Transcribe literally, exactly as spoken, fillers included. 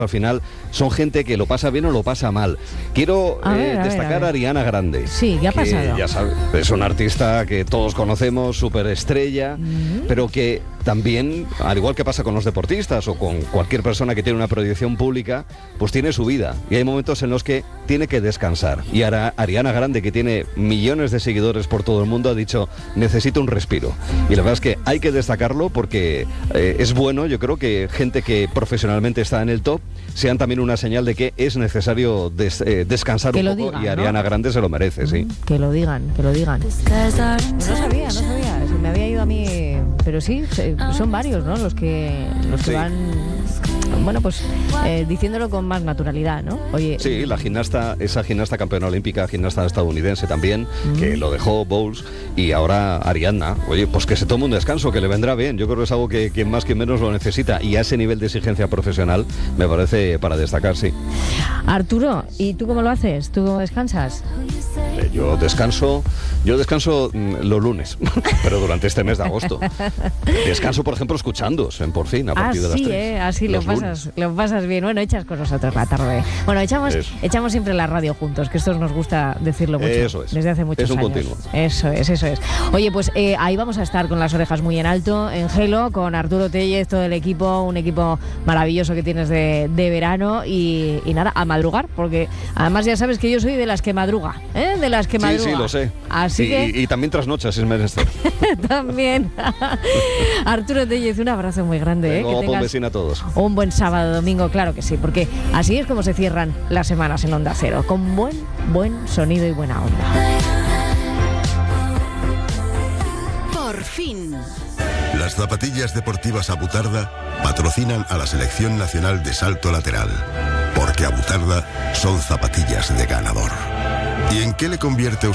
Al final son gente que lo pasa bien o lo pasa mal. Quiero a ver, eh, a destacar ver, a ver. a Ariana Grande. Sí, ¿qué ha pasado? Ya sabes, es una artista que todos conocemos, superestrella, mm-hmm. pero que también, al igual que pasa con los deportistas o con cualquier persona que tiene una proyección pública, pues tiene su vida. Y hay momentos en los que tiene que descansar. Y ahora Ariana Grande, que tiene millones de seguidores por todo el mundo, ha dicho, necesito un respiro. Y la verdad es que hay que destacarlo porque eh, es bueno, yo creo que gente que profesionalmente está en el top sean también una señal de que es necesario des, eh, descansar que un poco digan, y Ariana ¿no? Grande se lo merece, sí. Que lo digan, que lo digan. No sabía, no sabía, se me había ido a mí, pero sí, son varios, ¿no? Los que, los que sí. van, bueno, pues eh, diciéndolo con más naturalidad, ¿no? Oye, sí, la gimnasta, esa gimnasta campeona olímpica, gimnasta estadounidense también, mm. que lo dejó Bowles, y ahora Ariadna, oye, pues que se tome un descanso, que le vendrá bien. Yo creo que es algo que quien más que menos lo necesita, y a ese nivel de exigencia profesional me parece para destacar, sí. Arturo, ¿y tú cómo lo haces? ¿Tú cómo descansas? Eh, yo descanso, yo descanso mm, los lunes, pero durante este mes de agosto. Descanso, por ejemplo, escuchándos en Por Fin, a partir ah, de las sí, tres. Eh, así lo pasas, lo pasas bien. Bueno, echas con nosotros la tarde. Bueno, echamos, echamos siempre la radio juntos, que esto nos gusta decirlo mucho. Eso es. Desde hace muchos años. Es un años. continuo. Eso es, eso es. Oye, pues eh, ahí vamos a estar con las orejas muy en alto, en Gelo, con Arturo Tellez, todo el equipo, un equipo maravilloso que tienes de, de verano y, y nada, a madrugar, porque además ya sabes que yo soy de las que madruga, ¿eh? De las que sí, madruga. Sí, lo sé. Así y, que... y, y también trasnochas, es menester. También. Arturo Tellez, un abrazo muy grande. Vengo, ¿eh? Que tengas un besín a todos. Un buen sábado, domingo, claro que sí, porque así es como se cierran las semanas en Onda Cero, con buen, buen sonido y buena onda. Por fin. Las zapatillas deportivas Abutarda patrocinan a la Selección Nacional de Salto Lateral, porque Abutarda son zapatillas de ganador. ¿Y en qué le convierte